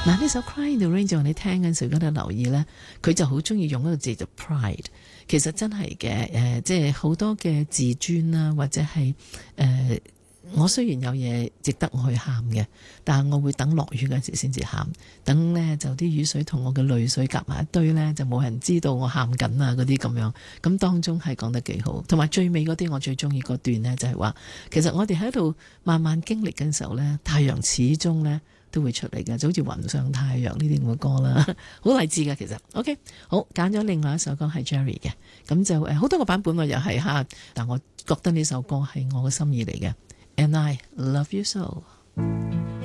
嗱，呢首 Cry in the Rain 就你聽緊時，如果你留意呢，佢就好中意用一個字就 pride。其實真係嘅，即係好多嘅自尊啦，或者係我雖然有嘢值得我去喊嘅，但係我會等落雨嗰時先至喊，等呢就啲雨水同我嘅淚水夾埋一堆呢，就冇人知道我喊緊啊嗰啲咁樣。咁當中係講得幾好，同埋最尾嗰啲我最中意嗰段呢，就係話，其實我哋喺度慢慢經歷嘅時候呢，太陽始終呢都會出嚟嘅，就好似雲上太陽呢啲咁嘅歌啦，好勵志嘅其實。OK， 好，揀咗另外一首歌係 Jerry 嘅，咁就好多個版本我又係嚇，但我覺得呢首歌係我嘅心意嚟嘅。And I love you so。